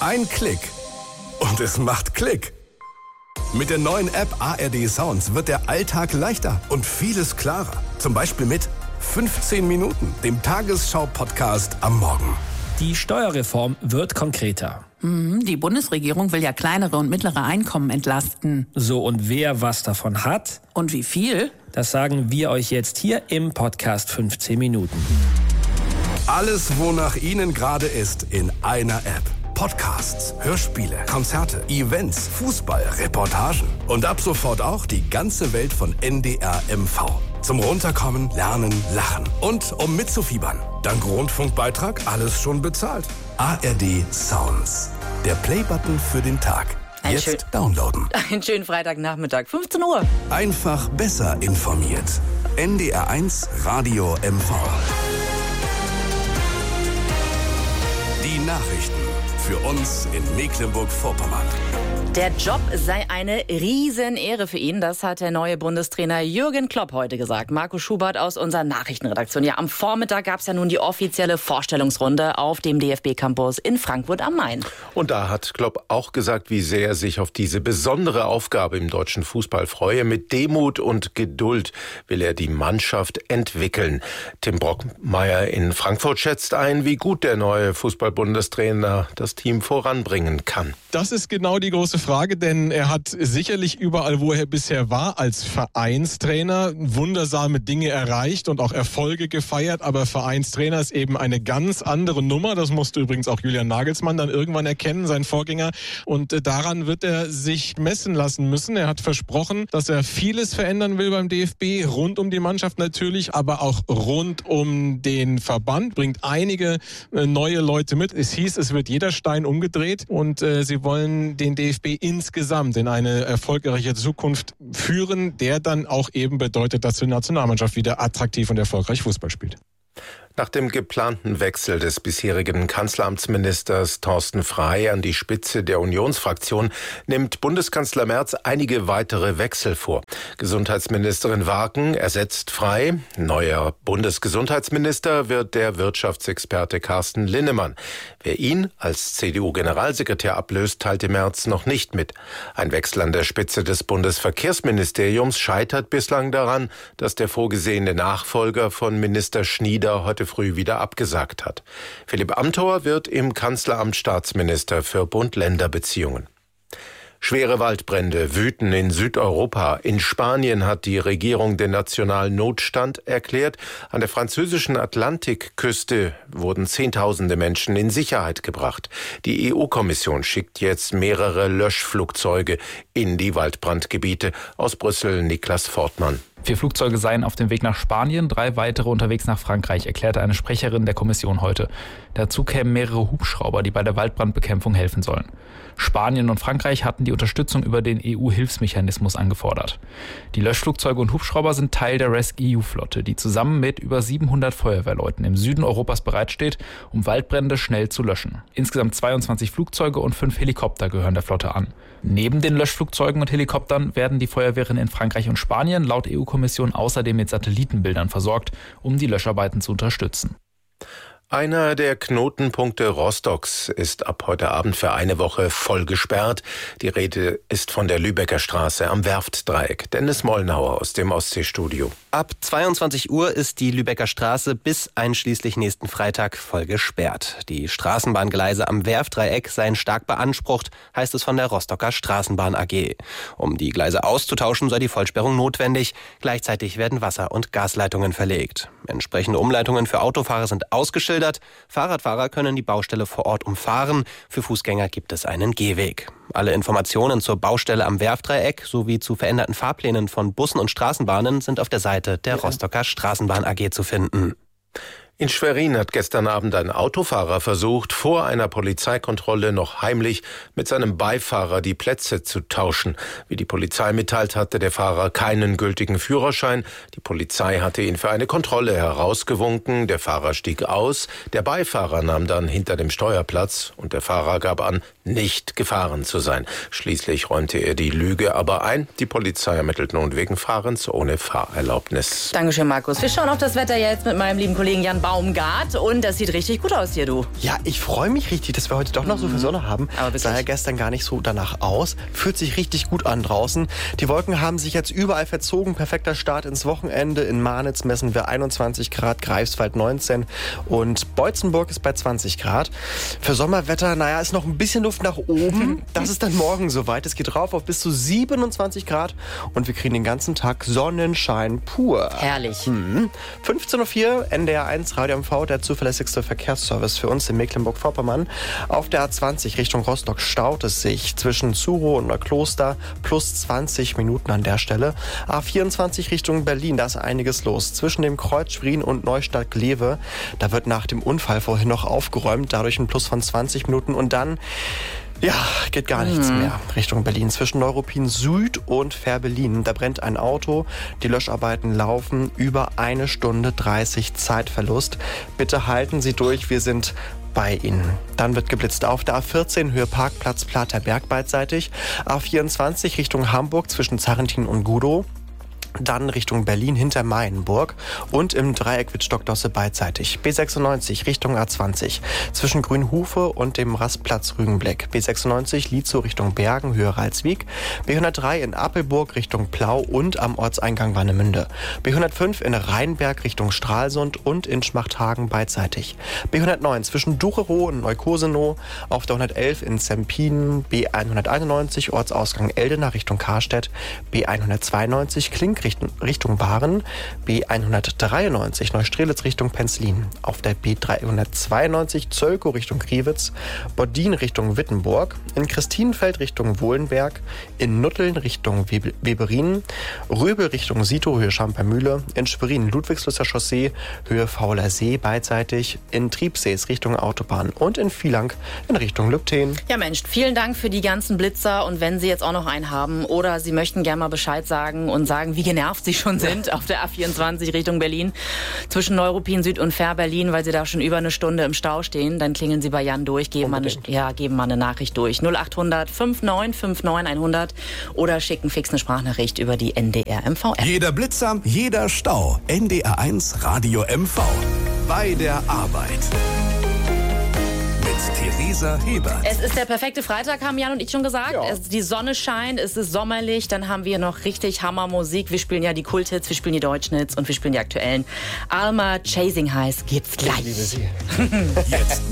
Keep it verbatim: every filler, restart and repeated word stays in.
Ein Klick und es macht Klick. Mit der neuen App A R D Sounds wird der Alltag leichter und vieles klarer. Zum Beispiel mit fünfzehn Minuten, dem Tagesschau-Podcast am Morgen. Die Steuerreform wird konkreter. Die Bundesregierung will ja kleinere und mittlere Einkommen entlasten. So, und wer was davon hat? Und wie viel? Das sagen wir euch jetzt hier im Podcast fünfzehn Minuten. Alles, wonach Ihnen gerade ist, in einer App. Podcasts, Hörspiele, Konzerte, Events, Fußball, Reportagen und ab sofort auch die ganze Welt von N D R M V. Zum Runterkommen, Lernen, Lachen und um mitzufiebern. Dank Rundfunkbeitrag alles schon bezahlt. A R D Sounds. Der Playbutton für den Tag. Ein Jetzt schön- downloaden. Einen schönen Freitagnachmittag, fünfzehn Uhr. Einfach besser informiert. N D R eins Radio M V. Die Nachrichten für uns in Mecklenburg-Vorpommern. Der Job sei eine Riesenehre für ihn. Das hat der neue Bundestrainer Jürgen Klopp heute gesagt. Marco Schubert aus unserer Nachrichtenredaktion. Ja, am Vormittag gab es ja nun die offizielle Vorstellungsrunde auf dem D F B-Campus in Frankfurt am Main. Und da hat Klopp auch gesagt, wie sehr er sich auf diese besondere Aufgabe im deutschen Fußball freue. Mit Demut und Geduld will er die Mannschaft entwickeln. Tim Brockmeier in Frankfurt schätzt ein, wie gut der neue Fußball-Bundestrainer das Team voranbringen kann. Das ist genau die große Frage, denn er hat sicherlich überall, wo er bisher war, als Vereinstrainer wundersame Dinge erreicht und auch Erfolge gefeiert. Aber Vereinstrainer ist eben eine ganz andere Nummer. Das musste übrigens auch Julian Nagelsmann dann irgendwann erkennen, sein Vorgänger. Und äh, daran wird er sich messen lassen müssen. Er hat versprochen, dass er vieles verändern will beim D F B, rund um die Mannschaft natürlich, aber auch rund um den Verband. Bringt einige äh, neue Leute mit. Es hieß, es wird jeder Stein umgedreht und äh, sie wollen den D F B insgesamt in eine erfolgreiche Zukunft führen, der dann auch eben bedeutet, dass die Nationalmannschaft wieder attraktiv und erfolgreich Fußball spielt. Nach dem geplanten Wechsel des bisherigen Kanzleramtsministers Thorsten Frey an die Spitze der Unionsfraktion nimmt Bundeskanzler Merz einige weitere Wechsel vor. Gesundheitsministerin Waken ersetzt Frey. Neuer Bundesgesundheitsminister wird der Wirtschaftsexperte Carsten Linnemann. Wer ihn als C D U-Generalsekretär ablöst, teilte Merz noch nicht mit. Ein Wechsel an der Spitze des Bundesverkehrsministeriums scheitert bislang daran, dass der vorgesehene Nachfolger von Minister Schnieder heute früh wieder abgesagt hat. Philipp Amthor wird im Kanzleramt Staatsminister für Bund-Länder-Beziehungen. Schwere Waldbrände wüten in Südeuropa. In Spanien hat die Regierung den nationalen Notstand erklärt. An der französischen Atlantikküste wurden Zehntausende Menschen in Sicherheit gebracht. Die E U-Kommission schickt jetzt mehrere Löschflugzeuge in die Waldbrandgebiete. Aus Brüssel Niklas Fortmann. Vier Flugzeuge seien auf dem Weg nach Spanien, drei weitere unterwegs nach Frankreich, erklärte eine Sprecherin der Kommission heute. Dazu kämen mehrere Hubschrauber, die bei der Waldbrandbekämpfung helfen sollen. Spanien und Frankreich hatten die Unterstützung über den E U-Hilfsmechanismus angefordert. Die Löschflugzeuge und Hubschrauber sind Teil der RescEU Flotte, die zusammen mit über siebenhundert Feuerwehrleuten im Süden Europas bereitsteht, um Waldbrände schnell zu löschen. Insgesamt zweiundzwanzig Flugzeuge und fünf Helikopter gehören der Flotte an. Neben den Löschflugzeugen und Helikoptern werden die Feuerwehren in Frankreich und Spanien laut E U-Kommission außerdem mit Satellitenbildern versorgt, um die Löscharbeiten zu unterstützen. Einer der Knotenpunkte Rostocks ist ab heute Abend für eine Woche voll gesperrt. Die Rede ist von der Lübecker Straße am Werftdreieck. Dennis Mollnauer aus dem Ostseestudio. Ab zweiundzwanzig Uhr ist die Lübecker Straße bis einschließlich nächsten Freitag voll gesperrt. Die Straßenbahngleise am Werftdreieck seien stark beansprucht, heißt es von der Rostocker Straßenbahn A G. Um die Gleise auszutauschen, sei die Vollsperrung notwendig. Gleichzeitig werden Wasser- und Gasleitungen verlegt. Entsprechende Umleitungen für Autofahrer sind ausgeschildert. Fahrradfahrer können die Baustelle vor Ort umfahren. Für Fußgänger gibt es einen Gehweg. Alle Informationen zur Baustelle am Werftdreieck sowie zu veränderten Fahrplänen von Bussen und Straßenbahnen sind auf der Seite der Rostocker Straßenbahn A G zu finden. In Schwerin hat gestern Abend ein Autofahrer versucht, vor einer Polizeikontrolle noch heimlich mit seinem Beifahrer die Plätze zu tauschen. Wie die Polizei mitteilt, hatte der Fahrer keinen gültigen Führerschein. Die Polizei hatte ihn für eine Kontrolle herausgewunken. Der Fahrer stieg aus. Der Beifahrer nahm dann hinter dem Steuerplatz und der Fahrer gab an, nicht gefahren zu sein. Schließlich räumte er die Lüge aber ein. Die Polizei ermittelt nun wegen Fahrens ohne Fahrerlaubnis. Dankeschön, Markus. Wir schauen auf das Wetter jetzt mit meinem lieben Kollegen Jan Baumgart. Und das sieht richtig gut aus hier, du. Ja, ich freue mich richtig, dass wir heute doch noch so viel Sonne haben. Aber sah ja gestern gar nicht so danach aus. Fühlt sich richtig gut an draußen. Die Wolken haben sich jetzt überall verzogen. Perfekter Start ins Wochenende. In Marnitz messen wir einundzwanzig Grad, Greifswald neunzehn und Beutzenburg ist bei zwanzig Grad. Für Sommerwetter, naja, ist noch ein bisschen Luft nach oben. Das ist dann morgen soweit. Es geht rauf auf bis zu siebenundzwanzig Grad und wir kriegen den ganzen Tag Sonnenschein pur. Herrlich. Mhm. fünfzehn Uhr vier, N D R eins, Radio M V, der zuverlässigste Verkehrsservice für uns in Mecklenburg-Vorpommern. Auf der A zwanzig Richtung Rostock staut es sich zwischen Zurow und Neukloster, plus zwanzig Minuten an der Stelle. A vierundzwanzig Richtung Berlin, da ist einiges los. Zwischen dem Kreuz Schwerin und Neustadt-Glewe, da wird nach dem Unfall vorhin noch aufgeräumt, dadurch ein Plus von zwanzig Minuten und dann ja, geht gar nichts mhm. mehr Richtung Berlin. Zwischen Neuruppin Süd und Fährberlin. Da brennt ein Auto. Die Löscharbeiten laufen über eine Stunde dreißig Zeitverlust. Bitte halten Sie durch. Wir sind bei Ihnen. Dann wird geblitzt auf der A vierzehn Höhe Parkplatz Platerberg beidseitig. A vierundzwanzig Richtung Hamburg zwischen Zarrentin und Gudow. Dann Richtung Berlin hinter Mayenburg und im Dreieck Wittstock-Dosse beidseitig. B sechsundneunzig Richtung A zwanzig zwischen Grünhufe und dem Rastplatz Rügenblick. B sechsundneunzig Lietzow Richtung Bergen, Höhe Ralswiek. B hundertdrei in Appelburg Richtung Plau und am Ortseingang Warnemünde. B hundertfünf in Rheinberg Richtung Stralsund und in Schmachthagen beidseitig. B hundertneun zwischen Ducherow und Neukosenow. Auf der hundertelf in Zempin. B hunderteinundneunzig Ortsausgang Eldena Richtung Karstedt. B hundertzweiundneunzig Klink Richtung Bahren, B hundertdreiundneunzig Neustrelitz Richtung Penzlin, auf der B dreihundertzweiundneunzig Zölkow Richtung Kriwitz, Boddin Richtung Wittenburg, in Christinenfeld Richtung Wohlenberg, in Nutteln Richtung Weberin, Röbel Richtung Sito Höhe Champermühle, in Schwerin Ludwigslüsser Chaussee Höhe Fauler See beidseitig, in Triebsees Richtung Autobahn und in Vielank in Richtung Lübten. Ja Mensch, vielen Dank für die ganzen Blitzer und wenn Sie jetzt auch noch einen haben oder Sie möchten gerne mal Bescheid sagen und sagen, wie genervt Sie schon sind auf der A vierundzwanzig Richtung Berlin zwischen Neuruppin Süd und Fährberlin, weil Sie da schon über eine Stunde im Stau stehen, dann klingeln Sie bei Jan durch, geben mal eine, ja, geben mal eine Nachricht durch. null acht hundert neunundfünfzig neunundfünfzig hundert oder schicken fix eine Sprachnachricht über die N D R M V-App. Jeder Blitzer, jeder Stau. N D R eins Radio M V. Bei der Arbeit. Theresa Hebert. Es ist der perfekte Freitag, haben Jan und ich schon gesagt. Ja. Es, die Sonne scheint, es ist sommerlich, dann haben wir noch richtig Hammermusik. Wir spielen ja die Kulthits, wir spielen die Deutschnits und wir spielen die aktuellen. Alma Chasing Highs gibt's gleich. Ich liebe sie. Jetzt